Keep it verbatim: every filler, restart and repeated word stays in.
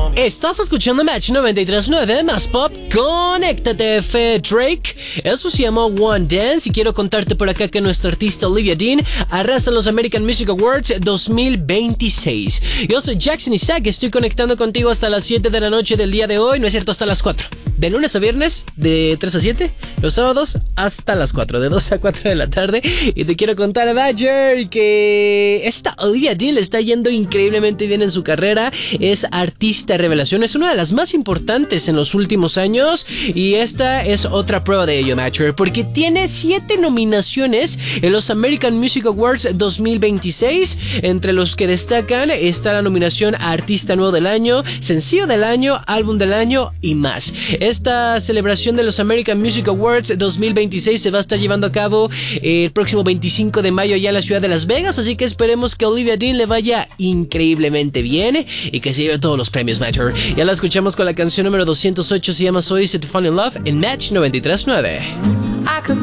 Estás escuchando Match noventa y tres punto nueve más pop. Conéctate, F. Drake. Eso se llama One Dance. Y quiero contarte por acá que nuestra artista Olivia Dean arrasa en los American Music Awards dos mil veintiséis. Yo soy Jackson Isaac. Estoy conectando contigo hasta las siete de la noche del día de hoy. No es cierto, hasta las cuatro. De lunes a viernes, de tres a siete. Los sábados hasta las cuatro, de dos a cuatro de la tarde. Y te quiero contar, Badger, que esta Olivia Dean le está yendo increíblemente bien en su carrera. Es artista revelación, es una de las más importantes en los últimos años. Y esta es otra prueba de ello, Badger, porque tiene siete nominaciones en los American Music Awards dos mil veintiséis. Entre los que destacan está la nominación a Artista Nuevo del Año, Sencillo del Año, Álbum del Año y más. Esta celebración de los American Music Awards dos mil veintiséis se va a estar llevando a cabo el próximo veinticinco de mayo allá en la ciudad de Las Vegas, así que esperemos que a Olivia Dean le vaya increíblemente bien y que se lleve todos los premios, Matcher. Ya la escuchamos con la canción número doscientos ocho, se llama So Easy to Fall in Love en Match noventa y tres punto nueve.